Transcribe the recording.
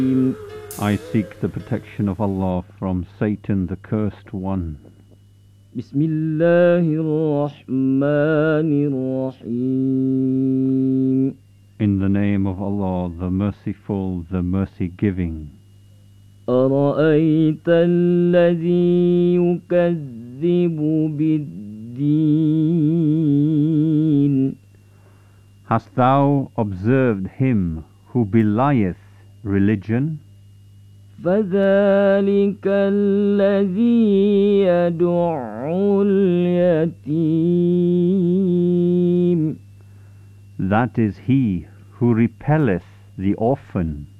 I seek the protection of Allah from Satan, the cursed one. بسم الله الرحمن الرحيم. In the name of Allah, the merciful, the mercy-giving. أرأيت الذي يكذب بالدين. Hast thou observed him who belieth religion? فذلك الذي يدع اليتيم. That is he who repelleth the orphan.